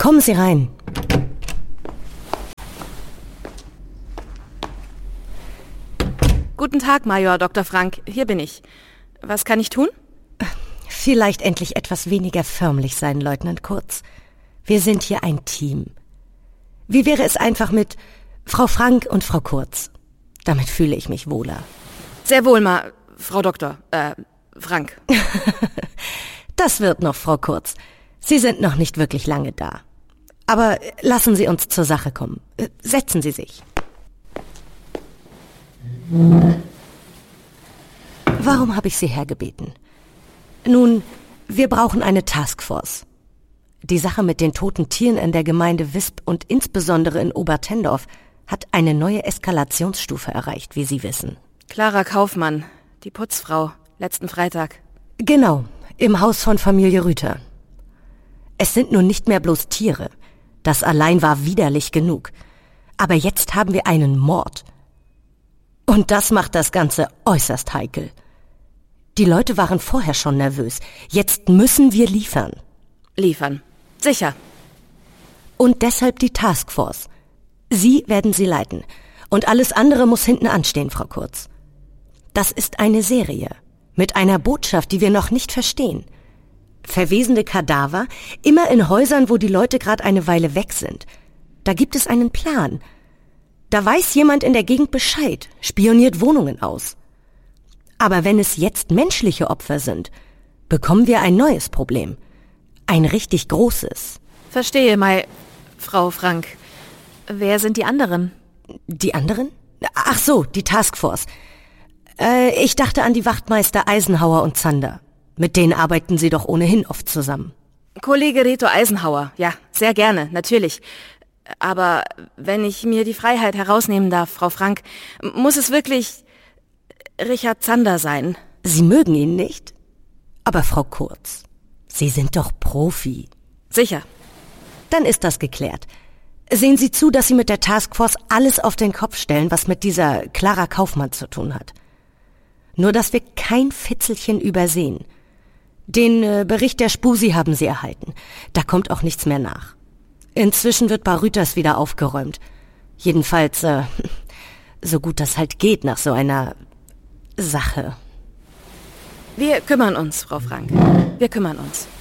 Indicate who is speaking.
Speaker 1: Kommen Sie rein.
Speaker 2: Guten Tag, Major Dr. Frank. Hier bin ich. Was kann ich tun?
Speaker 1: Vielleicht endlich etwas weniger förmlich sein, Leutnant Kurz. Wir sind hier ein Team. Wie wäre es einfach mit Frau Frank und Frau Kurz? Damit fühle ich mich wohler.
Speaker 2: Sehr wohl, Frau Doktor, Frank.
Speaker 1: Das wird noch, Frau Kurz. Sie sind noch nicht wirklich lange da. Aber lassen Sie uns zur Sache kommen. Setzen Sie sich. Warum habe ich Sie hergebeten? Nun, wir brauchen eine Taskforce. Die Sache mit den toten Tieren in der Gemeinde Wisp und insbesondere in Obertendorf hat eine neue Eskalationsstufe erreicht, wie Sie wissen.
Speaker 2: Clara Kaufmann, die Putzfrau, letzten Freitag.
Speaker 1: Genau, im Haus von Familie Rüther. Es sind nun nicht mehr bloß Tiere. Das allein war widerlich genug. Aber jetzt haben wir einen Mord. Und das macht das Ganze äußerst heikel. Die Leute waren vorher schon nervös. Jetzt müssen wir liefern.
Speaker 2: Liefern. Sicher.
Speaker 1: Und deshalb die Taskforce. Sie werden sie leiten. Und alles andere muss hinten anstehen, Frau Kurz. Das ist eine Serie. Mit einer Botschaft, die wir noch nicht verstehen. Verwesende Kadaver, immer in Häusern, wo die Leute gerade eine Weile weg sind. Da gibt es einen Plan. Da weiß jemand in der Gegend Bescheid, spioniert Wohnungen aus. Aber wenn es jetzt menschliche Opfer sind, bekommen wir ein neues Problem. Ein richtig großes.
Speaker 2: Verstehe, Frau Frank. Wer sind die anderen?
Speaker 1: Die anderen? Ach so, die Taskforce. Ich dachte an die Wachtmeister Eisenhauer und Zander. Mit denen arbeiten Sie doch ohnehin oft zusammen.
Speaker 2: Kollege Reto Eisenhauer, ja, sehr gerne, natürlich. Aber wenn ich mir die Freiheit herausnehmen darf, Frau Frank, muss es wirklich Richard Zander sein.
Speaker 1: Sie mögen ihn nicht? Aber Frau Kurz, Sie sind doch Profi.
Speaker 2: Sicher.
Speaker 1: Dann ist das geklärt. Sehen Sie zu, dass Sie mit der Taskforce alles auf den Kopf stellen, was mit dieser Clara Kaufmann zu tun hat. Nur, dass wir kein Fitzelchen übersehen. Den Bericht der Spusi haben Sie erhalten. Da kommt auch nichts mehr nach. Inzwischen wird bei Rüthers wieder aufgeräumt. Jedenfalls, so gut das halt geht nach so einer Sache.
Speaker 2: Wir kümmern uns, Frau Frank. Wir kümmern uns.